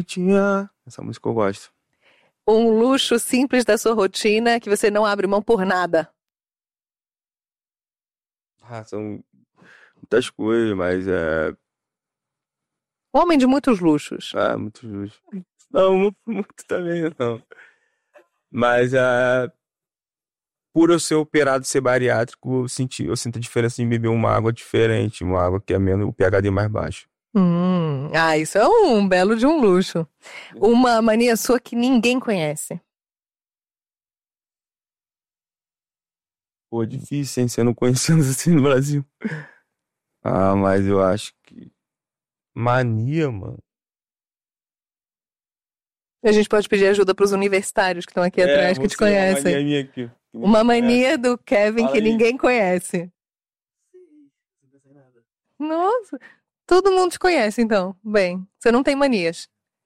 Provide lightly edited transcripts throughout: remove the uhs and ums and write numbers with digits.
noitinha. Essa música eu gosto. Um luxo simples da sua rotina que você não abre mão por nada. São muitas coisas, mas Homem de muitos luxos. muito justo. Não, muito também não. Mas por eu ser operado e ser bariátrico, eu sinto a diferença em beber uma água diferente, uma água que é menos o pHD mais baixo. Isso é um belo de um luxo. Uma mania sua que ninguém conhece. Pô, difícil, hein? Você não conhecendo assim no Brasil. Mas eu acho que... Mania, mano. A gente pode pedir ajuda pros universitários que estão aqui atrás, que te conhecem. Uma mania minha aqui. Uma mania do Kevin Fala que aí. ninguém conhece. Nossa, todo mundo te conhece, então. Bem, você não tem manias.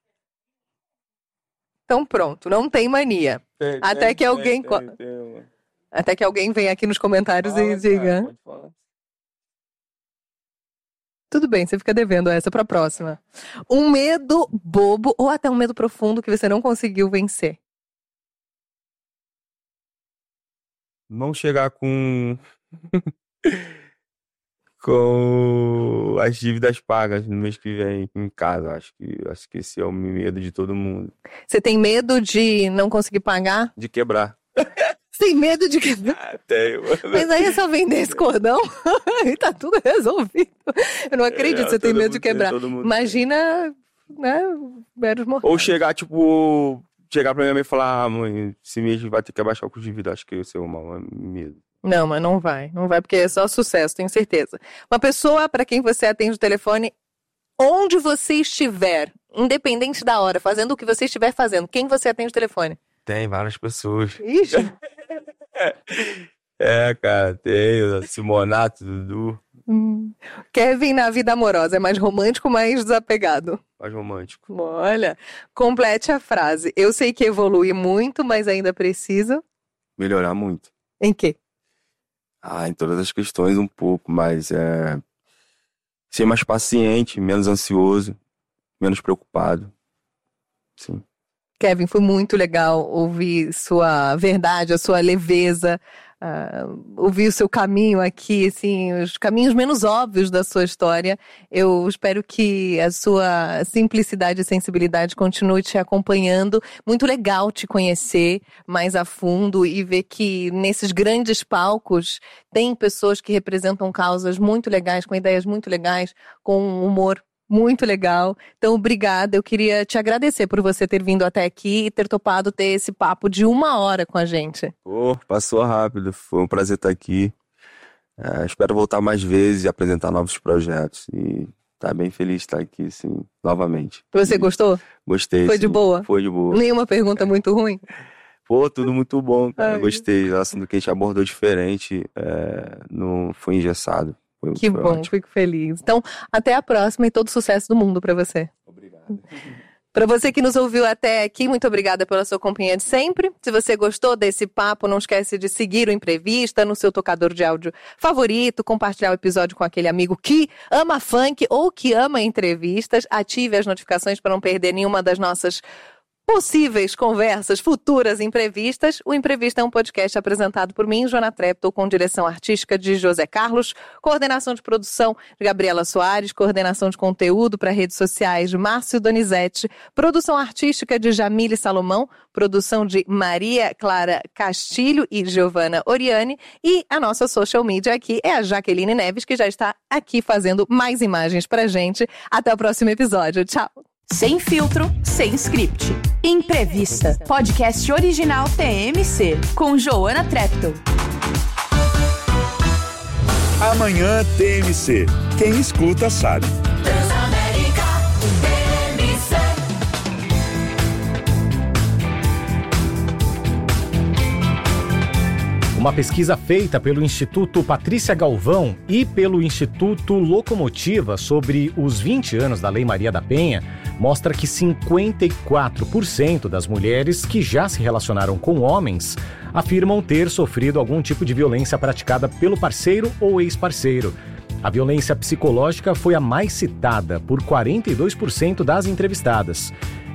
Então pronto, não tem mania. Até que alguém venha aqui nos comentários e diga. Pode falar. Tudo bem, você fica devendo essa pra próxima. Um medo bobo ou até um medo profundo que você não conseguiu vencer. Não chegar com com as dívidas pagas no mês que vem em casa. Acho que esse é o medo de todo mundo. Você tem medo de não conseguir pagar? De quebrar. Tem medo de quebrar? Tenho. Mas aí é só vender esse cordão e tá tudo resolvido. Eu não acredito que você tem medo de quebrar. Imagina, né, meros mortais. Ou chegar pra minha mãe e falar, mãe, esse mês vai ter que abaixar o custo de vida. Acho que esse é o maior medo. Não, mas não vai, porque é só sucesso, tenho certeza. Uma pessoa para quem você atende o telefone, onde você estiver, independente da hora, fazendo o que você estiver fazendo, quem você atende o telefone? Tem várias pessoas. Ixi. Cara, tem Simonato, Dudu. Kevin na vida amorosa, é mais romântico ou mais desapegado? Mais romântico. Olha, complete a frase. Eu sei que evolui muito, mas ainda preciso... Melhorar muito. Em quê? Em todas as questões um pouco, mas ser mais paciente, menos ansioso, menos preocupado. Sim. Kevin, foi muito legal ouvir sua verdade, a sua leveza, ouvir o seu caminho aqui, assim, os caminhos menos óbvios da sua história. Eu espero que a sua simplicidade e sensibilidade continue te acompanhando. Muito legal te conhecer mais a fundo e ver que nesses grandes palcos tem pessoas que representam causas muito legais, com ideias muito legais, com um humor muito legal. Então, obrigada. Eu queria te agradecer por você ter vindo até aqui e ter topado ter esse papo de 1 hora com a gente. Passou rápido. Foi um prazer estar aqui. Espero voltar mais vezes e apresentar novos projetos. E tá bem feliz de estar aqui, sim, novamente. Você gostou? Gostei. Foi de boa? Foi de boa. Nenhuma pergunta muito ruim? Tudo muito bom, cara. Gostei. O assunto que a gente abordou diferente, não foi engessado. Que bom, ótimo. Fico feliz. Então, até a próxima e todo sucesso do mundo pra você. Obrigado. Para você que nos ouviu até aqui, muito obrigada pela sua companhia de sempre. Se você gostou desse papo, não esquece de seguir o Imprevista no seu tocador de áudio favorito, compartilhar o episódio com aquele amigo que ama funk ou que ama entrevistas. Ative as notificações para não perder nenhuma das nossas possíveis conversas futuras imprevistas. O Imprevista é um podcast apresentado por mim, Joana Treptow, com direção artística de José Carlos, coordenação de produção de Gabriela Soares, coordenação de conteúdo para redes sociais de Márcio Donizete, produção artística de Jamile Salomão, produção de Maria Clara Castilho e Giovana Oriani, e a nossa social media aqui é a Jaqueline Neves, que já está aqui fazendo mais imagens pra gente. Até o próximo episódio. Tchau! Sem filtro, sem script. Imprevista, podcast original TMC, com Joana Treptow. Amanhã TMC. Quem escuta sabe. Uma pesquisa feita pelo Instituto Patrícia Galvão e pelo Instituto Locomotiva sobre os 20 anos da Lei Maria da Penha mostra que 54% das mulheres que já se relacionaram com homens afirmam ter sofrido algum tipo de violência praticada pelo parceiro ou ex-parceiro. A violência psicológica foi a mais citada por 42% das entrevistadas.